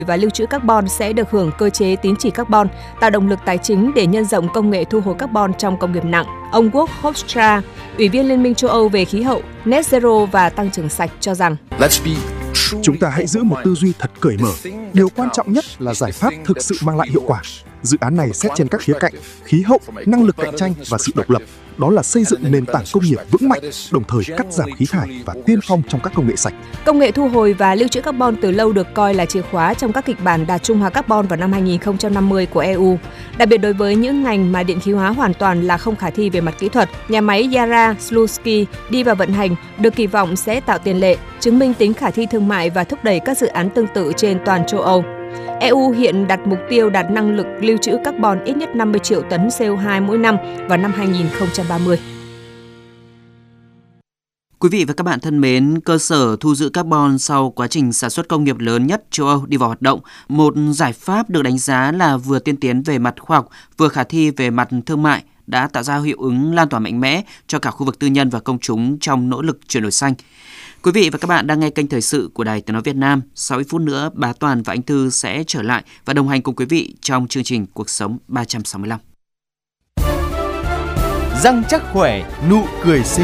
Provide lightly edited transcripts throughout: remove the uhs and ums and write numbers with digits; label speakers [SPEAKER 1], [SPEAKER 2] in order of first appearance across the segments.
[SPEAKER 1] và lưu trữ carbon sẽ được hưởng cơ chế tín chỉ carbon, tạo động lực tài chính để nhân rộng công nghệ thu hồi carbon trong công nghiệp nặng. Ông Wout Hofstra, Ủy viên Liên minh châu Âu về khí hậu, Net Zero và tăng trưởng sạch cho rằng
[SPEAKER 2] chúng ta hãy giữ một tư duy thật cởi mở. Điều quan trọng nhất là giải pháp thực sự mang lại hiệu quả. Dự án này xét trên các khía cạnh, khí hậu, năng lực cạnh tranh và sự độc lập. Đó là xây dựng nền tảng công nghiệp vững mạnh, đồng thời cắt giảm khí thải và tiên phong trong các công nghệ sạch.
[SPEAKER 1] Công nghệ thu hồi và lưu trữ carbon từ lâu được coi là chìa khóa trong các kịch bản đạt trung hòa carbon vào năm 2050 của EU. Đặc biệt đối với những ngành mà điện khí hóa hoàn toàn là không khả thi về mặt kỹ thuật, nhà máy Yara Slutsky đi vào vận hành được kỳ vọng sẽ tạo tiền lệ, chứng minh tính khả thi thương mại và thúc đẩy các dự án tương tự trên toàn châu Âu. EU hiện đặt mục tiêu đạt năng lực lưu trữ carbon ít nhất 50 triệu tấn CO2 mỗi năm vào năm 2030.
[SPEAKER 3] Quý vị và các bạn thân mến, cơ sở thu giữ carbon sau quá trình sản xuất công nghiệp lớn nhất châu Âu đi vào hoạt động, một giải pháp được đánh giá là vừa tiên tiến về mặt khoa học, vừa khả thi về mặt thương mại, đã tạo ra hiệu ứng lan tỏa mạnh mẽ cho cả khu vực tư nhân và công chúng trong nỗ lực chuyển đổi xanh. Quý vị và các bạn đang nghe kênh thời sự của Đài Tiếng nói Việt Nam. Sau ít phút nữa, Bá Toàn và anh Thư sẽ trở lại và đồng hành cùng quý vị trong chương trình Cuộc sống 365.
[SPEAKER 4] Răng chắc khỏe, nụ cười xinh.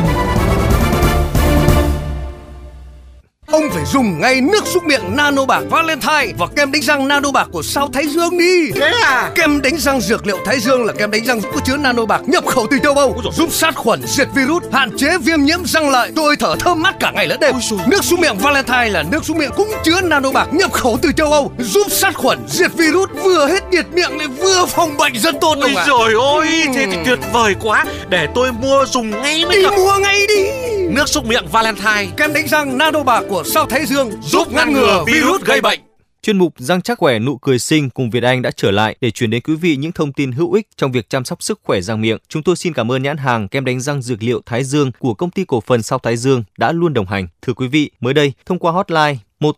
[SPEAKER 5] Ông phải dùng ngay nước súc miệng Nano Bạc Valentine và kem đánh răng Nano Bạc của sao Thái Dương đi.
[SPEAKER 6] Thế à?
[SPEAKER 5] Kem đánh răng dược liệu Thái Dương là kem đánh răng có chứa Nano Bạc nhập khẩu từ châu Âu, giúp sát khuẩn, diệt virus, hạn chế viêm nhiễm răng lợi, tôi thở thơm mát cả ngày lẫn đêm. Nước súc miệng Valentine là nước súc miệng cũng chứa Nano Bạc nhập khẩu từ châu Âu, giúp sát khuẩn, diệt virus, vừa hết nhiệt miệng lại vừa phòng bệnh rất tốt.
[SPEAKER 6] Ôi trời ơi, thế thì tuyệt vời quá. Để tôi mua dùng ngay mới được.
[SPEAKER 5] Mua ngay đi.
[SPEAKER 6] Nước súc miệng Valentine,
[SPEAKER 5] kem đánh răng Nano Bạc của sao Thái Dương giúp ngăn ngừa virus gây bệnh.
[SPEAKER 4] Chuyên mục Răng chắc khỏe nụ cười xinh cùng Việt Anh đã trở lại để truyền đến quý vị những thông tin hữu ích trong việc chăm sóc sức khỏe răng miệng. Chúng tôi xin cảm ơn nhãn hàng kem đánh răng dược liệu Thái Dương của công ty cổ phần Sao Thái Dương đã luôn đồng hành. Thưa quý vị, mới đây thông qua hotline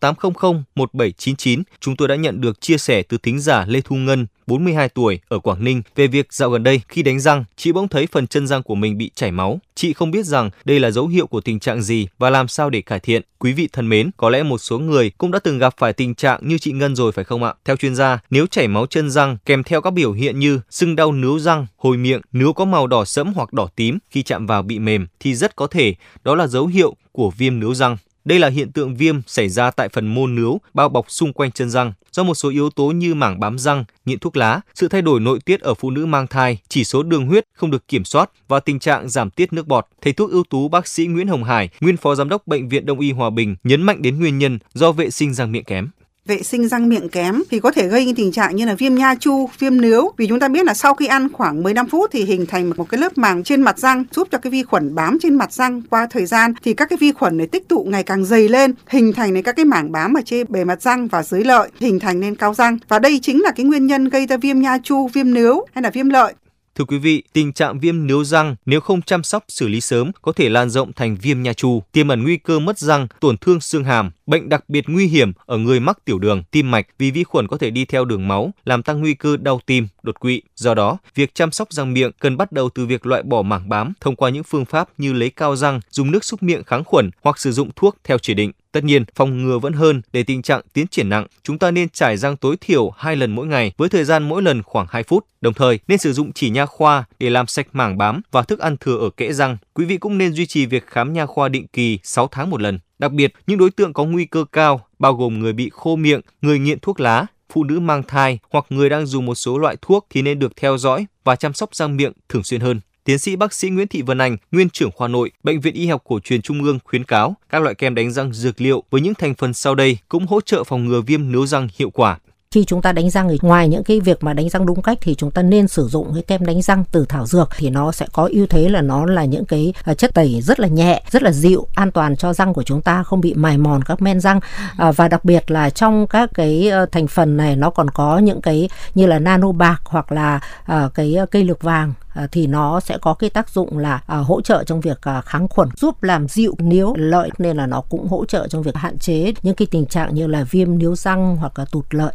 [SPEAKER 4] 18001799, chúng tôi đã nhận được chia sẻ từ thính giả Lê Thu Ngân, 42 tuổi, ở Quảng Ninh về việc dạo gần đây khi đánh răng, chị bỗng thấy phần chân răng của mình bị chảy máu. Chị không biết rằng đây là dấu hiệu của tình trạng gì và làm sao để cải thiện. Quý vị thân mến, có lẽ một số người cũng đã từng gặp phải tình trạng như chị Ngân rồi phải không ạ? Theo chuyên gia, nếu chảy máu chân răng kèm theo các biểu hiện như sưng đau nướu răng, hồi miệng, nướu có màu đỏ sẫm hoặc đỏ tím khi chạm vào bị mềm thì rất có thể đó là dấu hiệu của viêm nướu răng. Đây là hiện tượng viêm xảy ra tại phần mô nướu bao bọc xung quanh chân răng do một số yếu tố như mảng bám răng, nghiện thuốc lá, sự thay đổi nội tiết ở phụ nữ mang thai, chỉ số đường huyết không được kiểm soát và tình trạng giảm tiết nước bọt. Thầy thuốc ưu tú bác sĩ Nguyễn Hồng Hải, nguyên phó giám đốc Bệnh viện Đông y Hòa Bình nhấn mạnh đến nguyên nhân do vệ sinh răng miệng kém.
[SPEAKER 7] Vệ sinh răng miệng kém thì có thể gây những tình trạng như là viêm nha chu, viêm nướu. Vì chúng ta biết là sau khi ăn khoảng 15 phút thì hình thành một cái lớp màng trên mặt răng giúp cho cái vi khuẩn bám trên mặt răng qua thời gian thì các cái vi khuẩn này tích tụ ngày càng dày lên, hình thành nên các cái mảng bám ở trên bề mặt răng và dưới lợi, hình thành nên cao răng. Và đây chính là cái nguyên nhân gây ra viêm nha chu, viêm nướu hay là viêm lợi.
[SPEAKER 4] Thưa quý vị, tình trạng viêm nướu răng nếu không chăm sóc xử lý sớm có thể lan rộng thành viêm nha chu, tiềm ẩn nguy cơ mất răng, tổn thương xương hàm, bệnh đặc biệt nguy hiểm ở người mắc tiểu đường, tim mạch vì vi khuẩn có thể đi theo đường máu, làm tăng nguy cơ đau tim, đột quỵ. Do đó, việc chăm sóc răng miệng cần bắt đầu từ việc loại bỏ mảng bám thông qua những phương pháp như lấy cao răng, dùng nước súc miệng kháng khuẩn hoặc sử dụng thuốc theo chỉ định. Tất nhiên, phòng ngừa vẫn hơn để tình trạng tiến triển nặng. Chúng ta nên chải răng tối thiểu 2 lần mỗi ngày với thời gian mỗi lần khoảng 2 phút. Đồng thời, nên sử dụng chỉ nha khoa để làm sạch mảng bám và thức ăn thừa ở kẽ răng. Quý vị cũng nên duy trì việc khám nha khoa định kỳ 6 tháng một lần. Đặc biệt, những đối tượng có nguy cơ cao bao gồm người bị khô miệng, người nghiện thuốc lá, phụ nữ mang thai hoặc người đang dùng một số loại thuốc thì nên được theo dõi và chăm sóc răng miệng thường xuyên hơn. Tiến sĩ bác sĩ Nguyễn Thị Vân Anh, nguyên trưởng khoa nội, Bệnh viện Y học Cổ truyền Trung ương khuyến cáo các loại kem đánh răng dược liệu với những thành phần sau đây cũng hỗ trợ phòng ngừa viêm nướu răng hiệu quả.
[SPEAKER 8] Khi chúng ta đánh răng thì ngoài những cái việc mà đánh răng đúng cách thì chúng ta nên sử dụng cái kem đánh răng từ thảo dược thì nó sẽ có ưu thế là nó là những cái chất tẩy rất là nhẹ, rất là dịu, an toàn cho răng của chúng ta, không bị mài mòn các men răng. Và đặc biệt là trong các cái thành phần này nó còn có những cái như là nano bạc hoặc là cái cây lược vàng thì nó sẽ có cái tác dụng là hỗ trợ trong việc kháng khuẩn, giúp làm dịu nướu lợi nên là nó cũng hỗ trợ trong việc hạn chế những cái tình trạng như là viêm nướu răng hoặc là tụt lợi.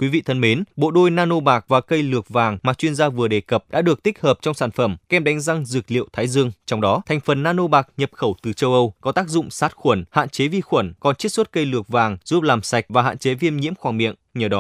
[SPEAKER 4] Quý vị thân mến, bộ đôi nano bạc và cây lược vàng mà chuyên gia vừa đề cập đã được tích hợp trong sản phẩm kem đánh răng dược liệu Thái Dương. Trong đó, thành phần nano bạc nhập khẩu từ châu Âu có tác dụng sát khuẩn, hạn chế vi khuẩn, còn chiết xuất cây lược vàng giúp làm sạch và hạn chế viêm nhiễm khoang miệng. Nhờ đó,